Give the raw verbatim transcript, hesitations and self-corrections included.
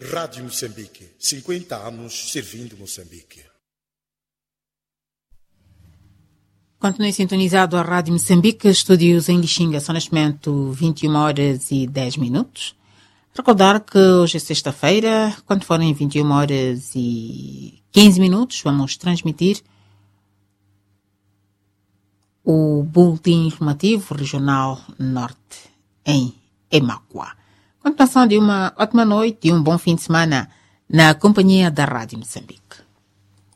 Rádio Moçambique, cinquenta anos servindo Moçambique. Continue sintonizado à Rádio Moçambique, estúdios em Lixinga, são neste momento vinte e uma horas e dez minutos. Recordar que hoje é sexta-feira, quando forem vinte e uma horas e quinze minutos, vamos transmitir o Boletim Informativo Regional Norte em Emacua. Continuação de uma ótima noite e um bom fim de semana na companhia da Rádio Moçambique.